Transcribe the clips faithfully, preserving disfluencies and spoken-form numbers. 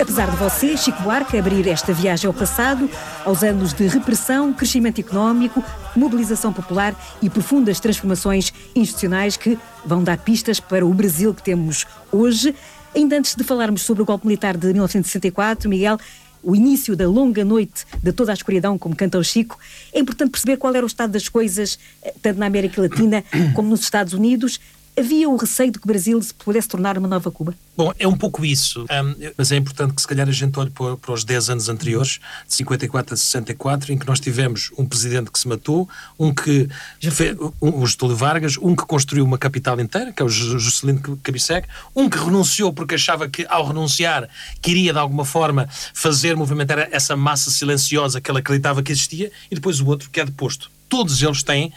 apesar de você, Chico Buarque, abrir esta viagem ao passado, aos anos de repressão, crescimento económico, mobilização popular e profundas transformações institucionais que vão dar pistas para o Brasil que temos hoje. Ainda antes de falarmos sobre o golpe militar de mil novecentos e sessenta e quatro, Miguel, o início da longa noite de toda a escuridão, como canta o Chico, é importante perceber qual era o estado das coisas, tanto na América Latina como nos Estados Unidos. Havia o receio de que o Brasil se pudesse tornar uma nova Cuba? Bom, é um pouco isso, um, mas é importante que se calhar a gente olhe para, para os dez anos anteriores, de cinquenta e quatro a sessenta e quatro, em que nós tivemos um presidente que se matou, um que fez, um, o Getúlio Vargas, um que construiu uma capital inteira, que é o Juscelino Kubitschek, um que renunciou porque achava que ao renunciar queria de alguma forma fazer movimentar essa massa silenciosa que ele acreditava que existia, e depois o outro que é deposto. Todos eles têm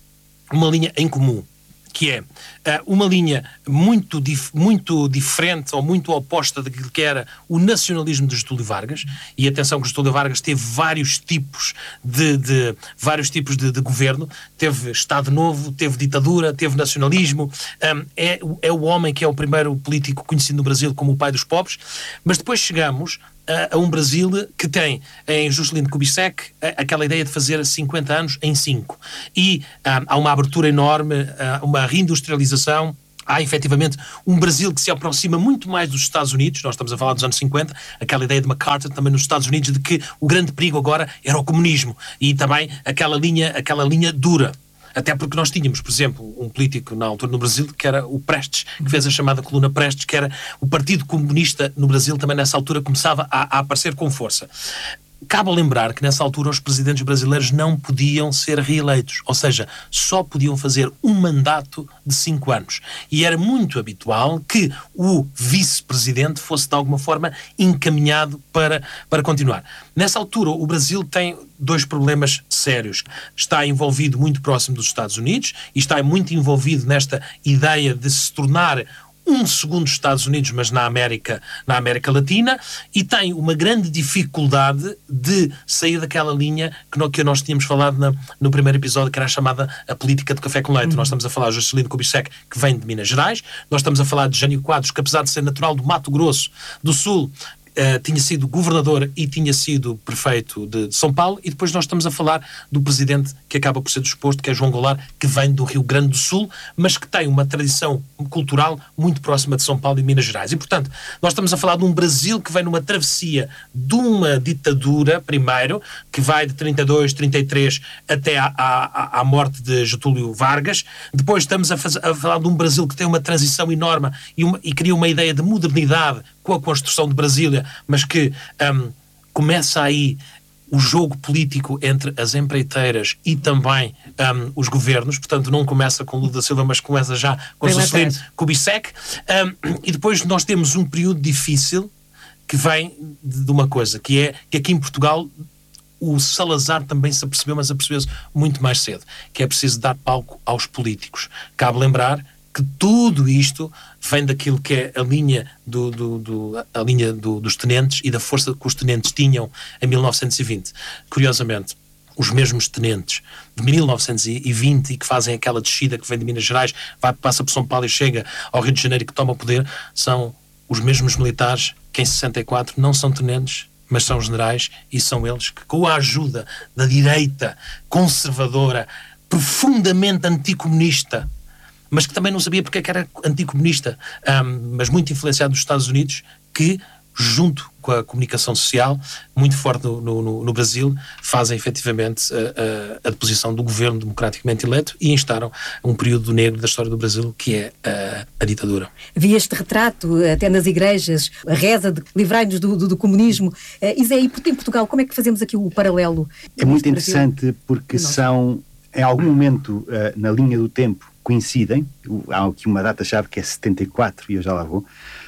uma linha em comum, que é uh, uma linha muito, dif- muito diferente ou muito oposta daquilo que era o nacionalismo de Getúlio Vargas. E atenção que Getúlio Vargas teve vários tipos de, de, vários tipos de, de governo. Teve Estado Novo, teve ditadura, teve nacionalismo. Um, é, é o homem que é o primeiro político conhecido no Brasil como o pai dos pobres. Mas depois chegamos a um Brasil que tem em Juscelino Kubitschek aquela ideia de fazer cinquenta anos em cinco. E um, há uma abertura enorme, uh, uma reindustrialização. Há, efetivamente, um Brasil que se aproxima muito mais dos Estados Unidos. Nós estamos a falar dos anos cinquenta, aquela ideia de MacArthur também nos Estados Unidos de que o grande perigo agora era o comunismo. E também aquela linha, aquela linha dura. Até porque nós tínhamos, por exemplo, um político na altura no Brasil que era o Prestes, que fez a chamada coluna Prestes, que era o Partido Comunista no Brasil, também nessa altura começava a, a aparecer com força. Cabe lembrar que nessa altura os presidentes brasileiros não podiam ser reeleitos, ou seja, só podiam fazer um mandato de cinco anos. E era muito habitual que o vice-presidente fosse de alguma forma encaminhado para, para continuar. Nessa altura o Brasil tem dois problemas sérios. Está envolvido muito próximo dos Estados Unidos e está muito envolvido nesta ideia de se tornar um segundo Estados Unidos, mas na América, na América Latina, e tem uma grande dificuldade de sair daquela linha que, no, que nós tínhamos falado na, no primeiro episódio, que era a chamada a política de café com leite. Uhum. Nós estamos a falar de Juscelino Kubitschek, que vem de Minas Gerais, nós estamos a falar de Jânio Quadros, que apesar de ser natural do Mato Grosso do Sul, Uh, tinha sido governador e tinha sido prefeito de, de São Paulo, e depois nós estamos a falar do presidente que acaba por ser disposto, que é João Goulart, que vem do Rio Grande do Sul, mas que tem uma tradição cultural muito próxima de São Paulo e Minas Gerais. E, portanto, nós estamos a falar de um Brasil que vem numa travessia de uma ditadura, primeiro, que vai de trinta e dois, trinta e três até à, à, à morte de Getúlio Vargas. Depois estamos a, faz, a falar de um Brasil que tem uma transição enorme e, uma, e cria uma ideia de modernidade com a construção de Brasília, mas que um, começa aí o jogo político entre as empreiteiras e também um, os governos. Portanto, não começa com Lula da Silva, mas começa já com Juscelino Kubitschek. Um, e depois nós temos um período difícil que vem de uma coisa, que é que aqui em Portugal o Salazar também se apercebeu, mas apercebeu-se muito mais cedo, que é preciso dar palco aos políticos. Cabe lembrar que tudo isto vem daquilo que é a linha, do, do, do, a linha do, dos tenentes e da força que os tenentes tinham em mil novecentos e vinte. Curiosamente, os mesmos tenentes de mil novecentos e vinte e que fazem aquela descida que vem de Minas Gerais, vai, passa por São Paulo e chega ao Rio de Janeiro e que toma o poder, são os mesmos militares que em sessenta e quatro não são tenentes, mas são generais, e são eles que, com a ajuda da direita conservadora, profundamente anticomunista, mas que também não sabia porque é que era anticomunista, um, mas muito influenciado dos Estados Unidos, que, junto com a comunicação social, muito forte no, no, no Brasil, fazem efetivamente a, a, a deposição do governo democraticamente eleito e instauram um período negro da história do Brasil, que é a, a ditadura. Havia este retrato, até nas igrejas, a reza de livrai-nos do, do, do comunismo. Uh, Isé, e em Portugal, como é que fazemos aqui o paralelo? É muito interessante porque Não. são, em algum momento, uh, na linha do tempo, coincidem. Há aqui uma data-chave que é setenta e quatro e eu já lá vou,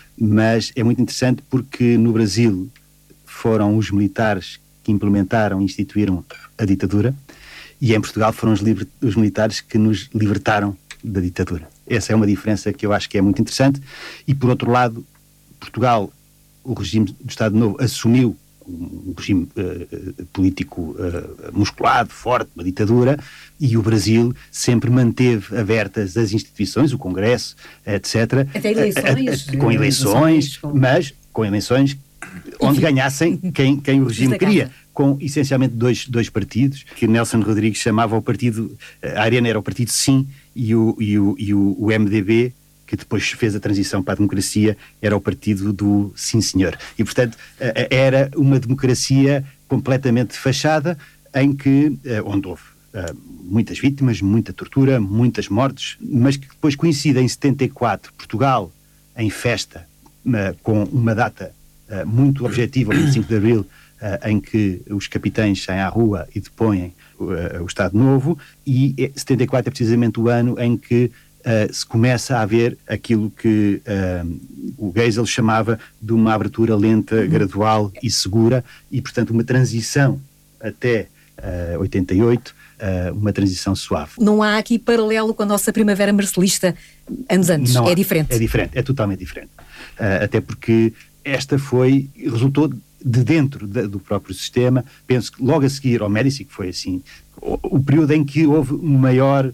mas é muito interessante porque no Brasil foram os militares que implementaram e instituíram a ditadura, e em Portugal foram os, liber- os militares que nos libertaram da ditadura. Essa é uma diferença que eu acho que é muito interessante. E por outro lado, Portugal, o regime do Estado Novo assumiu um regime uh, político uh, musculado, forte, uma ditadura, e o Brasil sempre manteve abertas as instituições, o Congresso, etcétera. Até eleições. Uh, uh, uh, com eleições, com... mas com eleições onde ganhassem quem, quem o regime queria, com essencialmente dois, dois partidos, que Nelson Rodrigues chamava o partido, a Arena era o partido Sim, e o, e o, e o, o M D B, que depois fez a transição para a democracia, era o partido do Sim Senhor. E, portanto, era uma democracia completamente fachada, em que, onde houve muitas vítimas, muita tortura, muitas mortes, mas que depois coincide em setenta e quatro, Portugal em festa, com uma data muito objetiva, vinte e cinco de Abril, em que os capitães saem à rua e depõem o Estado Novo, e setenta e quatro é precisamente o ano em que uh, se começa a haver aquilo que uh, o Geisel chamava de uma abertura lenta, gradual e segura, e portanto uma transição até uh, oitenta e oito, uh, uma transição suave. Não há aqui paralelo com a nossa primavera marcelista anos antes, Não é há, diferente. É diferente, é totalmente diferente. Uh, até porque esta foi, resultou de dentro de, do próprio sistema. Penso que logo a seguir ao Médici, que foi assim, o, o período em que houve um maior uh,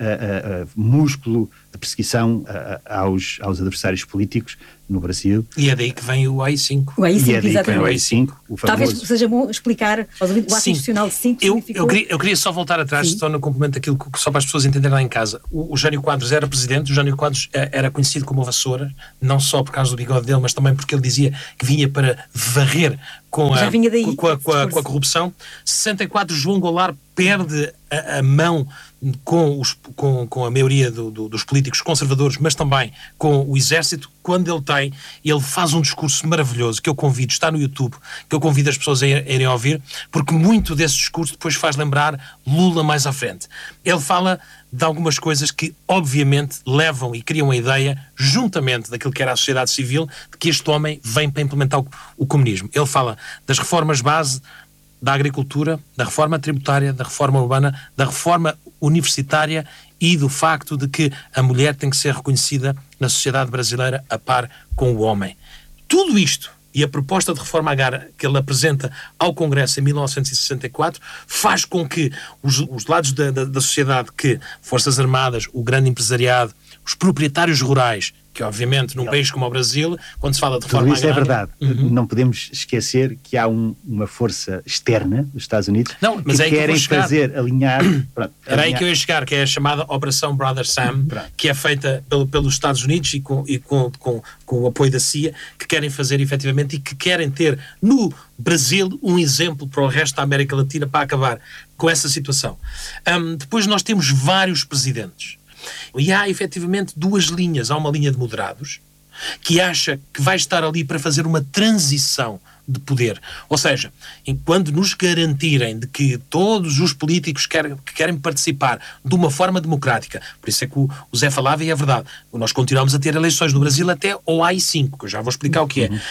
uh, uh, músculo de perseguição uh, aos, aos adversários políticos no Brasil. E é daí que vem o A I cinco. O A I cinco, e é daí exatamente. que vem o A I cinco, o famoso... Talvez seja bom explicar aos ouvintes o ato institucional cinco eu, significou... eu, queria, eu queria só voltar atrás, Sim. só no complemento daquilo que, só para as pessoas entenderem lá em casa. O, o Jânio Quadros era presidente, o Jânio Quadros era conhecido como Vassoura, não só por causa do bigode dele, mas também porque ele dizia que vinha para varrer com a, daí, com, a, com, a, com a corrupção. sessenta e quatro, João Goulart perde a, a mão com, os, com, com a maioria do, do, dos políticos conservadores, mas também com o exército, quando ele tem, ele faz um discurso maravilhoso, que eu convido, está no YouTube, que eu convido as pessoas a irem ouvir, porque muito desse discurso depois faz lembrar Lula mais à frente. Ele fala de algumas coisas que, obviamente, levam e criam a ideia, juntamente daquilo que era a sociedade civil, de que este homem vem para implementar o, o comunismo. Ele fala das reformas base da agricultura, da reforma tributária, da reforma urbana, da reforma universitária e do facto de que a mulher tem que ser reconhecida na sociedade brasileira a par com o homem. Tudo isto e a proposta de reforma agrária que ele apresenta ao Congresso em mil novecentos e sessenta e quatro faz com que os, os lados da, da, da sociedade, que Forças Armadas, o grande empresariado, os proprietários rurais, que obviamente num país como o Brasil, quando se fala de reforma agrária... Tudo isso agrária, é verdade. Uhum. Não podemos esquecer que há um, uma força externa dos Estados Unidos não, mas que é querem que fazer alinhar... Pronto, Era alinhar. aí que eu ia chegar, que é a chamada Operação Brother Sam, Pronto. que é feita pelo, pelos Estados Unidos e, com, e com, com, com o apoio da C I A, que querem fazer efetivamente e que querem ter no Brasil um exemplo para o resto da América Latina para acabar com essa situação. Um, depois nós temos vários presidentes. E há efetivamente duas linhas. Há uma linha de moderados, que acha que vai estar ali para fazer uma transição de poder. Ou seja, enquanto nos garantirem de que todos os políticos querem, que querem participar de uma forma democrática, por isso é que o, o Zé falava e é verdade, nós continuamos a ter eleições no Brasil até ao A I cinco, que eu já vou explicar o que é.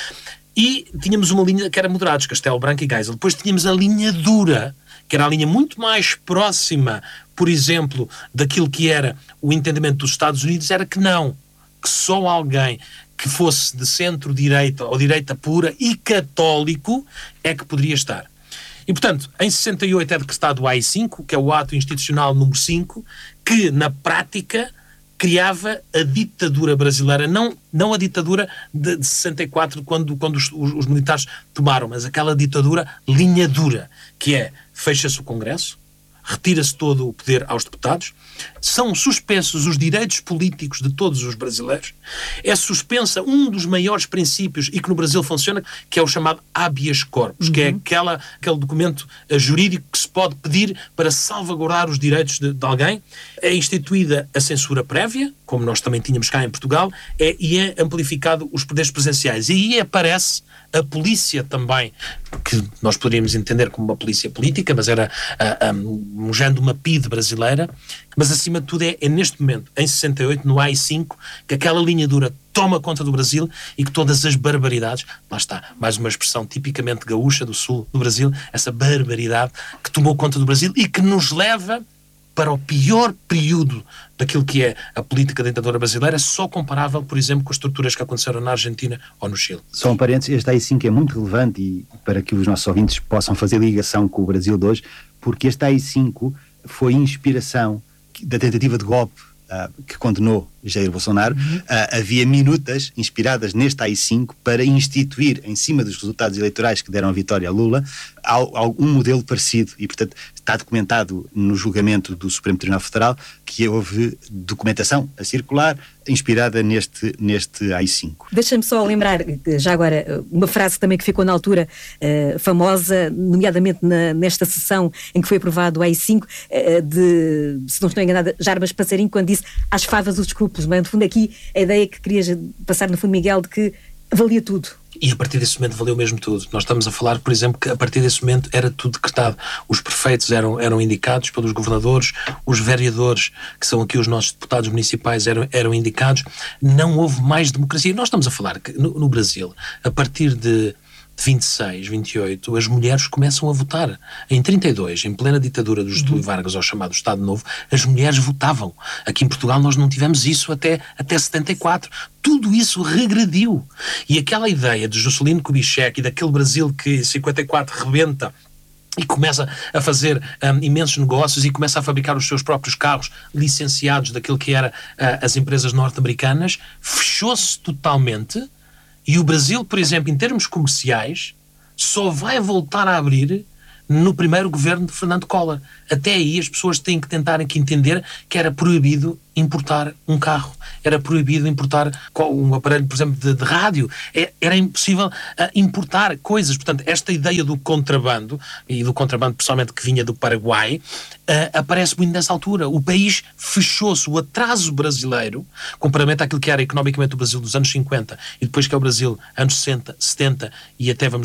E tínhamos uma linha que era moderados, Castelo Branco e Geisel. Depois tínhamos a linha dura, que era a linha muito mais próxima, por exemplo, daquilo que era o entendimento dos Estados Unidos, era que não, que só alguém que fosse de centro-direita ou direita pura e católico é que poderia estar. E, portanto, em sessenta e oito é decretado o A I cinco, que é o ato institucional número cinco, que, na prática, criava a ditadura brasileira, não, não a ditadura de, de sessenta e quatro, quando, quando os, os, os militares tomaram, mas aquela ditadura linha dura, que é, fecha-se o Congresso, retira-se todo o poder aos deputados, são suspensos os direitos políticos de todos os brasileiros, é suspensa um dos maiores princípios e que no Brasil funciona, que é o chamado habeas corpus, uhum. que é aquela, aquele documento uh, jurídico que se pode pedir para salvaguardar os direitos de, de alguém. É instituída a censura prévia, como nós também tínhamos cá em Portugal, é, e é amplificado os poderes presenciais. E aí aparece a polícia também, que nós poderíamos entender como uma polícia política, mas era uh, um, um género de uma P I D brasileira, mas acima de tudo é, é neste momento, em sessenta e oito, no A I cinco, que aquela linha dura toma conta do Brasil e que todas as barbaridades, lá está, mais uma expressão tipicamente gaúcha do sul do Brasil, essa barbaridade que tomou conta do Brasil e que nos leva para o pior período daquilo que é a política ditadora brasileira, só comparável, por exemplo, com as estruturas que aconteceram na Argentina ou no Chile. Só um parênteses, este A I cinco é muito relevante e para que os nossos ouvintes possam fazer ligação com o Brasil de hoje, porque este A I cinco foi inspiração da tentativa de golpe uh, que condenou Jair Bolsonaro, uhum. uh, havia minutas inspiradas neste A I cinco para instituir, em cima dos resultados eleitorais que deram a vitória a Lula, algum modelo parecido. E, portanto, está documentado no julgamento do Supremo Tribunal Federal que houve documentação a circular inspirada neste, neste A I cinco. Deixa-me só lembrar, já agora, uma frase também que ficou na altura uh, famosa, nomeadamente na, nesta sessão em que foi aprovado o A I cinco, uh, de, se não estou enganada, Jarbas Passarinho, quando disse às favas os escrúpulos. Mas, no fundo, aqui a ideia que querias passar, no fundo, Miguel, de que valia tudo. E a partir desse momento valeu mesmo tudo. Nós estamos a falar, por exemplo, que a partir desse momento era tudo decretado. Os prefeitos eram, eram indicados pelos governadores, os vereadores, que são aqui os nossos deputados municipais, eram, eram indicados. Não houve mais democracia. Nós estamos a falar que no, no Brasil, a partir de vinte e seis, vinte e oito, as mulheres começam a votar. Em trinta e dois, em plena ditadura do Getúlio Vargas, ao chamado Estado Novo, as mulheres votavam. Aqui em Portugal nós não tivemos isso até, até setenta e quatro. Tudo isso regrediu. E aquela ideia de Juscelino Kubitschek e daquele Brasil que em cinquenta e quatro rebenta e começa a fazer um, imensos negócios e começa a fabricar os seus próprios carros licenciados daquilo que eram uh, as empresas norte-americanas, fechou-se totalmente. E o Brasil, por exemplo, em termos comerciais, só vai voltar a abrir no primeiro governo de Fernando Collor. Até aí as pessoas têm que tentar aqui entender que era proibido importar um carro, era proibido importar um aparelho, por exemplo, de, de rádio, é, era impossível uh, importar coisas. Portanto, esta ideia do contrabando, e do contrabando pessoalmente que vinha do Paraguai, uh, aparece muito nessa altura. O país fechou-se, o atraso brasileiro, comparamente àquilo que era economicamente o Brasil dos anos cinquenta, e depois que é o Brasil anos sessenta, setenta, e até vamos